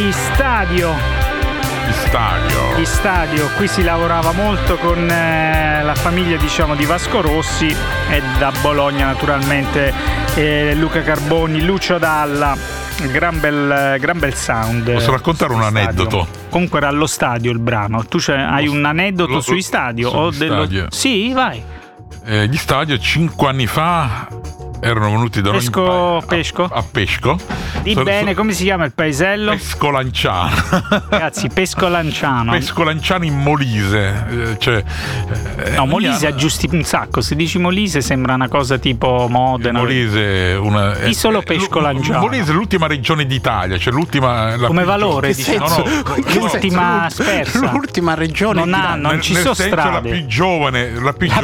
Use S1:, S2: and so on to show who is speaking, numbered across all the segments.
S1: Gli Stadio, qui si lavorava molto con la famiglia, diciamo, di Vasco Rossi, e da Bologna naturalmente Luca Carboni, Lucio Dalla, gran bel sound.
S2: Posso raccontare un aneddoto?
S1: Comunque era allo stadio il brano. Tu hai un aneddoto sugli Stadio?
S2: Stadio.
S1: Sì, vai.
S2: Gli Stadio 5 anni fa erano venuti da
S1: Pesco?
S2: a Pesco.
S1: Di bene, come si chiama il paesello?
S2: Pescolanciano.
S1: Ragazzi, Pescolanciano.
S2: Pescolanciano in Molise.
S1: No, Molise aggiusti un sacco. Se dici Molise sembra una cosa tipo Modena.
S2: Molise
S1: Di solo Pescolanciano.
S2: Molise è l'ultima regione d'Italia, cioè l'ultima.
S1: Come valore, diciamo. L'ultima spersa.
S3: L'ultima regione
S1: non ci sono strade.
S2: La più giovane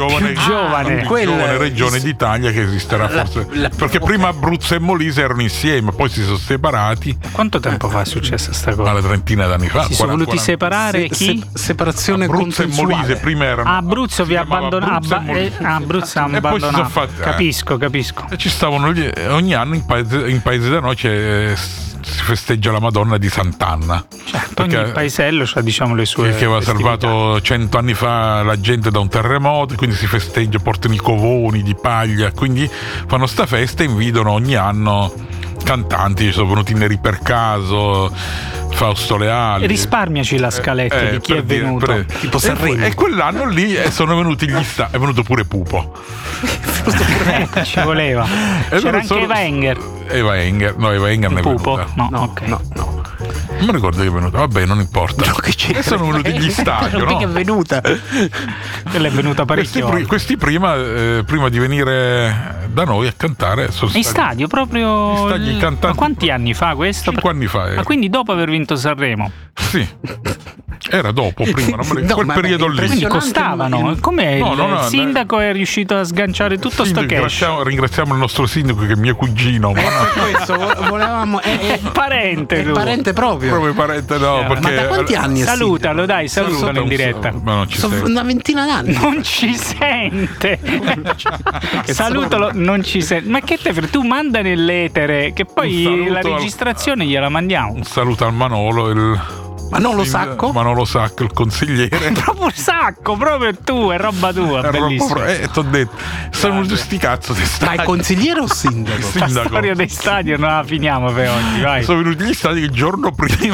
S2: regione d'Italia che esisterà forse. Perché prima Abruzzo e Molise erano insieme, poi si sono separati.
S1: Quanto tempo fa è successa sta cosa?
S2: Una trentina d'anni fa.
S1: Si sono voluti separare chi?
S3: Separazione
S2: Abruzzo e Molise prima erano.
S1: Abruzzo vi ha abbandonato. Abruzzo ha abbandonato. Capisco.
S2: E ci stavano ogni anno in paese da noi si festeggia la Madonna di Sant'Anna.
S1: Certo, ogni paesello ha, diciamo, le sue.
S2: Che aveva salvato 100 anni fa la gente da un terremoto, quindi si festeggia, portano i covoni di paglia, quindi fanno sta festa e invidono ogni anno cantanti. Ci sono venuti Neri per caso, Fausto Leali.
S1: Risparmiaci la scaletta di chi è venuto.
S3: Tipo Sanremo.
S2: E quell'anno lì sono venuti è venuto pure Pupo.
S1: Ci voleva. C'era anche Eva Enger.
S2: Eva Enger non è
S1: Pupo?
S2: venuta.
S1: No, ok.
S3: No.
S2: Non mi ricordo che è venuta. Vabbè, non importa. E sono venuti gli Stadio, no?
S3: Che è venuta.
S1: Quella è venuta parecchio.
S2: Questi prima di venire da noi a cantare sono
S1: in stadio proprio.
S2: I cantanti.
S1: Ma quanti anni fa questo?
S2: 5 anni fa.
S1: Ma quindi dopo aver vinto Sanremo?
S2: Sì. Era dopo, prima, quel periodo lì.
S1: Quindi costavano. Come il sindaco è riuscito a sganciare tutto sto cash?
S2: Ringraziamo il nostro sindaco che è mio cugino.
S3: Questo volevamo.
S1: È parente.
S3: È parente proprio.
S2: Proprio parente, no. Perché
S3: ma da quanti anni?
S1: Salutalo, dai, salutalo in diretta.
S2: Ma non ci sente.
S3: Una ventina d'anni.
S1: Non ci sente. Salutalo, non ci sente. Ma che te frega? Tu manda nell'etere, che poi la registrazione gliela mandiamo.
S2: Un saluto al Manolo,
S3: Manolo Sacco,
S2: il consigliere.
S1: Proprio Sacco, proprio tu, è roba tua, bellissimo.
S2: T'ho detto, sono venuti sti cazzo di stadio.
S3: Ma è consigliere o sindaco?
S1: La storia dei stadi non la finiamo per oggi, vai.
S2: Sono venuti gli stadi che il giorno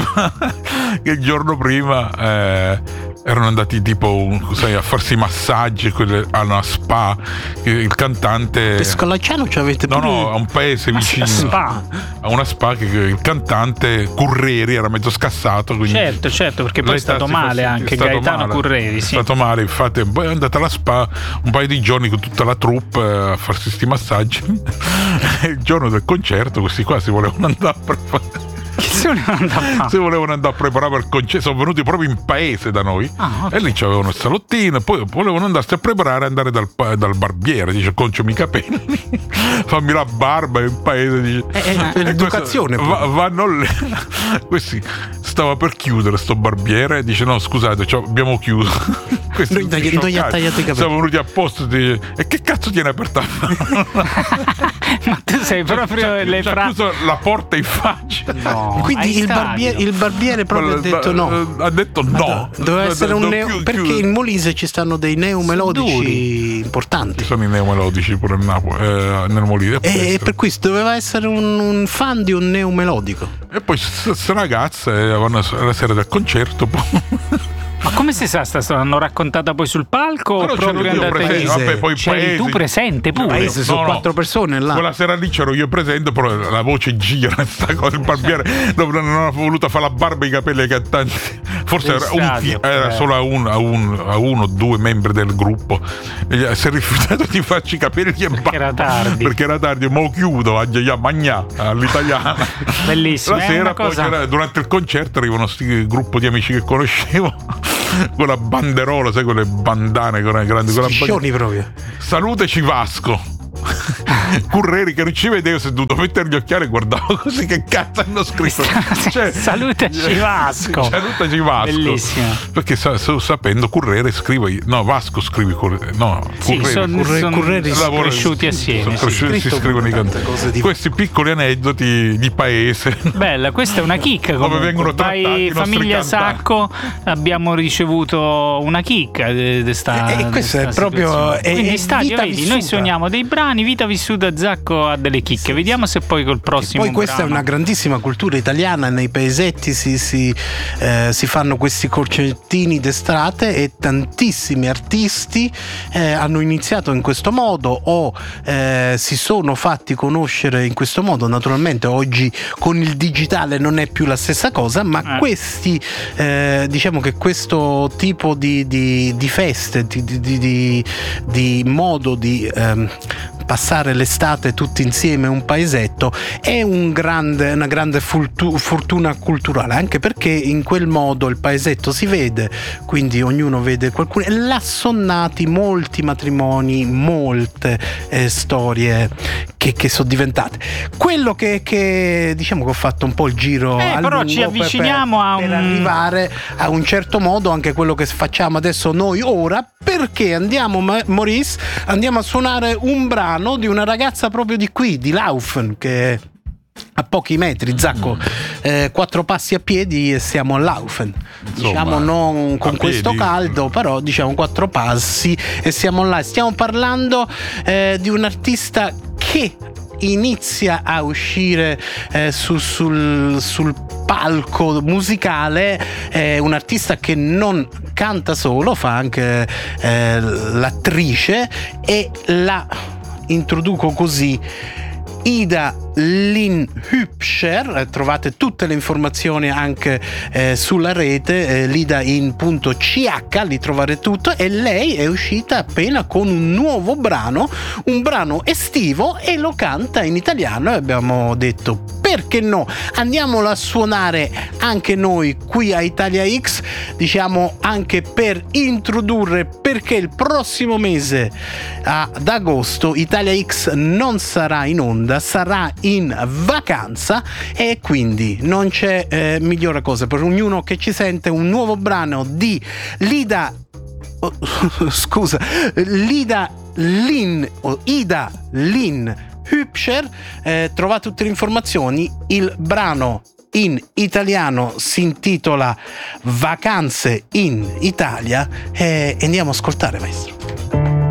S2: prima erano andati tipo a farsi massaggi a una spa. Il cantante
S3: Pescolanciano ci avete pure?
S2: No, a un paese vicino. A una spa che il cantante Curreri era mezzo scassato, quindi
S1: certo, perché poi è stato male anche Gaetano Curreri, sì.
S2: È stato male, infatti poi è andata alla spa un paio di giorni con tutta la troupe a farsi sti massaggi. E il giorno del concerto questi qua si volevano andare a preparare. Si volevano andare a preparare per il concerto, sono venuti proprio in paese da noi. Okay. E lì c'avevano il salottino, poi volevano andarsi a preparare, andare dal barbiere, dice conciami i capelli, fammi la barba, in paese dice
S3: l'educazione.
S2: Vanno lì. Questi stava per chiudere sto barbiere, dice no scusate, abbiamo chiuso.
S3: Noi gli ha tagliato i capelli.
S2: Siamo venuti apposto, dice e che cazzo tiene aperta?
S1: Ma tu sei proprio
S2: ha chiuso la porta in faccia.
S1: No.
S3: Quindi il barbiere proprio ha detto no.
S2: Ha detto no.
S3: Doveva essere perché in Molise ci stanno dei neomelodici importanti.
S2: Ci sono i neomelodici pure nel Molise.
S3: E per questo doveva essere un fan di un neomelodico.
S2: E poi queste ragazze alla sera del concerto.
S1: Ma come si sa sta storia? L'hanno raccontata poi sul palco o proprio andate lì?
S2: Vabbè, poi
S1: c'eri tu presente pure?
S3: Paese sono 4 persone là.
S2: Quella sera lì c'ero io presente, però la voce gira, sta cosa, il barbiere non ha voluto fare la barba e i capelli ai cantanti. Forse era solo a uno o due membri del gruppo. Si è rifiutato di farci i capelli
S1: perché era tardi.
S2: Mo chiudo a Magnà all'italiana.
S1: Bellissimo.
S2: La sera poi durante il concerto arrivano questi gruppo di amici che conoscevo con la banderola, sai, quelle bandane con la grande
S3: Striscioni proprio.
S2: Saluteci Vasco. Curreri che non ci vedevo, seduto a mettere gli occhiali e guardavo così, che cazzo hanno scritto.
S1: Salutaci Vasco.
S2: Salutaci Vasco.
S1: Bellissimo.
S2: Perché sapendo Curreri Vasco scrivi Curreri.
S1: Curreri sono cresciuti assieme.
S2: Si scrivono i cantanti. Questi piccoli aneddoti di paese.
S1: Bella, questa è una chicca.
S2: Come vengono trattati
S1: Famiglia Sacco abbiamo ricevuto una chicca
S3: e questo è proprio
S1: quindi Stadio, vedi,
S3: vissuta.
S1: Noi suoniamo dei brani, vita vissuta. Zacco ha delle chicche, vediamo se poi col prossimo
S3: poi questa
S1: brano.
S3: è una grandissima cultura italiana, nei paesetti si fanno questi concertini d'estate e tantissimi artisti hanno iniziato in questo modo o si sono fatti conoscere in questo modo. Naturalmente oggi con il digitale non è più la stessa cosa, ma questi diciamo che questo tipo di feste, di modo di passare l'estate tutti insieme in un paesetto è una grande fortuna culturale, anche perché in quel modo il paesetto si vede, quindi ognuno vede qualcuno, e là sono nati molti matrimoni, molte storie che sono diventate quello che diciamo che ho fatto un po' il giro a
S1: però
S3: lungo
S1: ci avviciniamo
S3: per arrivare a un certo modo, anche quello che facciamo adesso noi ora, perché andiamo Maurice, andiamo a suonare un brano di una ragazza proprio di qui, di Laufen, che a pochi metri, Zacco, 4 passi a piedi e siamo a Laufen. Diciamo non con questo caldo, però diciamo 4 passi e siamo là. Stiamo parlando di un artista che inizia a uscire sul palco musicale, un artista che non canta solo, fa anche l'attrice, e la introduco così: Ida Lynn Hübscher. Trovate tutte le informazioni anche sulla rete, lidain.ch, li trovate tutto, e lei è uscita appena con un nuovo brano, un brano estivo, e lo canta in italiano, e abbiamo detto perché no, andiamolo a suonare anche noi qui a Italia X, diciamo anche per introdurre, perché il prossimo mese ad agosto Italia X non sarà in onda, sarà in vacanza, e quindi non c'è migliore cosa per ognuno che ci sente un nuovo brano di Ida Lynn Hübscher. Trovate tutte le informazioni. Il brano in italiano si intitola Vacanze in Italia, e andiamo a ascoltare, maestro.